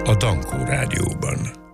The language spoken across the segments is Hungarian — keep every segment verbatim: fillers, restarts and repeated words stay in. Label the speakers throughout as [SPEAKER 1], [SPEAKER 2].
[SPEAKER 1] a Dankó Rádióban.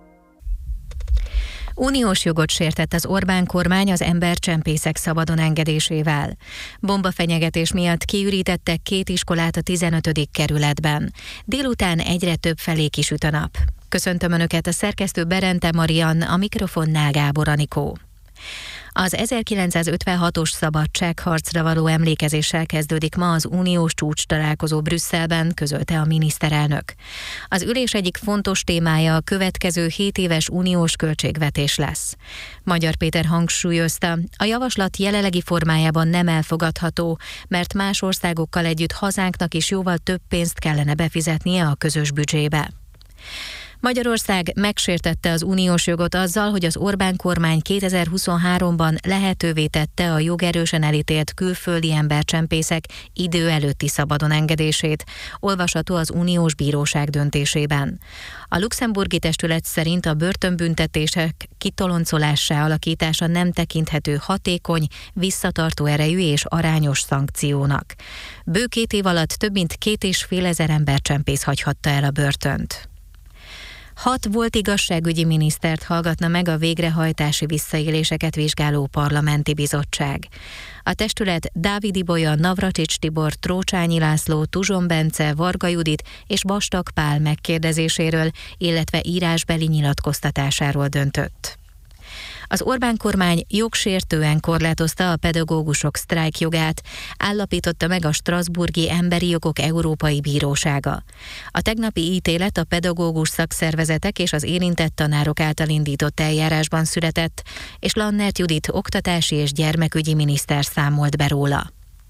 [SPEAKER 2] Uniós jogot sértett az Orbán kormány az embercsempészek szabadon engedésével. Bombafenyegetés miatt kiürítettek két iskolát a tizenötödik kerületben. Délután egyre több felé kisüt a nap. Köszöntöm Önöket, a szerkesztő Berente Marian, a mikrofonnál Gábor Anikó. Az ezerkilencszázötvenhatos szabadságharcra való emlékezéssel kezdődik ma az uniós csúcs találkozó Brüsszelben, közölte a miniszterelnök. Az ülés egyik fontos témája a következő hét éves uniós költségvetés lesz. Magyar Péter hangsúlyozta, a javaslat jelenlegi formájában nem elfogadható, mert más országokkal együtt hazánknak is jóval több pénzt kellene befizetnie a közös büdzsébe. Magyarország megsértette az uniós jogot azzal, hogy az Orbán kormány kétezer-huszonháromban lehetővé tette a jogerősen elítélt külföldi embercsempészek idő előtti szabadon engedését, olvasható az uniós bíróság döntésében. A luxemburgi testület szerint a börtönbüntetések kitoloncolássá alakítása nem tekinthető hatékony, visszatartó erejű és arányos szankciónak. Bő két év alatt több mint két és fél ezer embercsempész hagyhatta el a börtönt. Hat volt igazságügyi minisztert hallgatna meg a végrehajtási visszaéléseket vizsgáló parlamenti bizottság. A testület Dávid Ibolya, Navracsics Tibor, Trócsányi László, Tuzson Bence, Varga Judit és Vastag Pál megkérdezéséről, illetve írásbeli nyilatkoztatásáról döntött. Az Orbán kormány jogsértően korlátozta a pedagógusok sztrájkjogát, állapította meg a Strasbourgi Emberi Jogok Európai Bírósága. A tegnapi ítélet a pedagógus szakszervezetek és az érintett tanárok által indított eljárásban született, és Lannert Judit oktatási és gyermekügyi miniszter számolt be róla.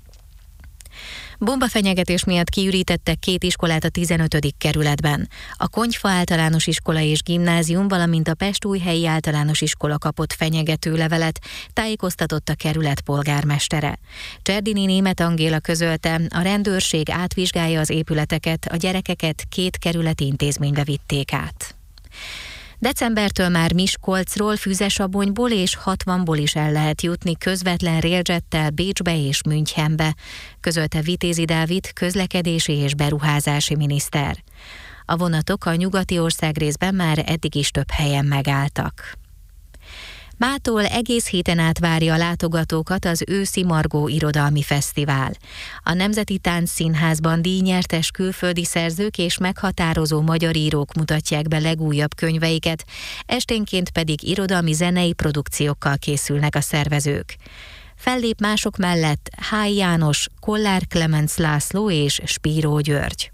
[SPEAKER 2] Bombafenyegetés miatt kiürítettek két iskolát a tizenötödik kerületben. A Konyfa Általános Iskola és Gimnázium, valamint a Pestújhelyi Általános Iskola kapott fenyegető levelet, tájékoztatott a kerület polgármestere. Cserdini Németh Angéla közölte, a rendőrség átvizsgálja az épületeket, a gyerekeket két kerületi intézménybe vitték át. Decembertől már Miskolcról, Füzesabonyból és hatvanból is el lehet jutni közvetlen railjettel Bécsbe és Münchenbe, közölte Vitézi Dávid közlekedési és beruházási miniszter. A vonatok a nyugati országrészben már eddig is több helyen megálltak. Mától egész héten át várja a látogatókat az őszi Margó Irodalmi Fesztivál. A Nemzeti Táncszínházban díjnyertes külföldi szerzők és meghatározó magyar írók mutatják be legújabb könyveiket, esténként pedig irodalmi zenei produkciókkal készülnek a szervezők. Fellép mások mellett Háj János, Kollár Klemenc László és Spíró György.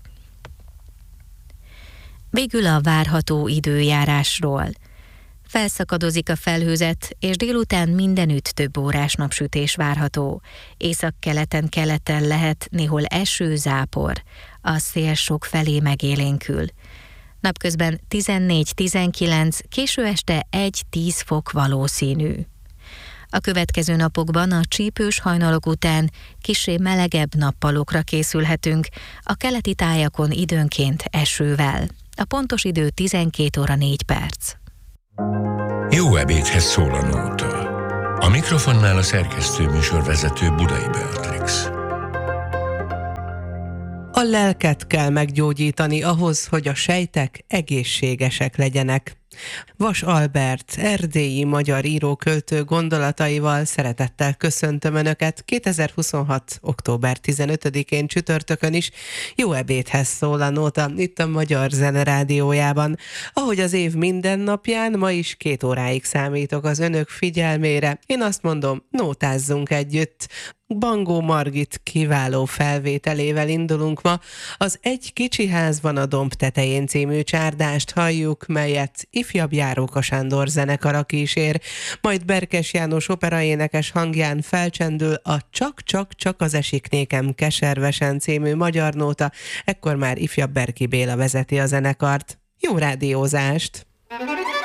[SPEAKER 2] Végül a várható időjárásról. Felszakadozik a felhőzet, és délután mindenütt több órás napsütés várható. Északkeleten, keleten lehet néhol eső, zápor. A szél sok felé megélénkül. Napközben tizennégy-tizenkilenc, késő este egy-tíz fok valószínű. A következő napokban a csípős hajnalok után kissé melegebb nappalokra készülhetünk, a keleti tájakon időnként esővel. A pontos idő tizenkét óra négy perc.
[SPEAKER 1] Jó ebédhez szól a nóta. A mikrofonnál a szerkesztő műsorvezető Budai Beatrix.
[SPEAKER 3] A lelket kell meggyógyítani ahhoz, hogy a sejtek egészségesek legyenek. Vas Albert, erdélyi magyar író-költő gondolataival szeretettel köszöntöm Önöket kétezer-huszonhat. október tizenötödikén csütörtökön is. Jó ebédhez szól a nóta itt a Magyar Zene Rádiójában. Ahogy az év minden napján, ma is két óráig számítok az Önök figyelmére. Én azt mondom, nótázzunk együtt. Bangó Margit kiváló felvételével indulunk ma. Az Egy kicsi házban a domb tetején című csárdást halljuk, melyet ifjabb Járóka Sándor zenekara kísér, majd Berkes János operaénekes hangján felcsendül a Csak-csak-csak az esik nékem keservesen című magyar nóta, ekkor már ifjabb Berki Béla vezeti a zenekart. Jó rádiózást!